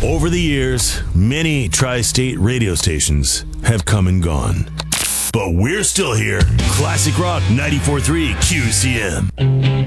Over the years, many tri-state radio stations have come and gone. But we're still here. Classic Rock 94.3 QCM.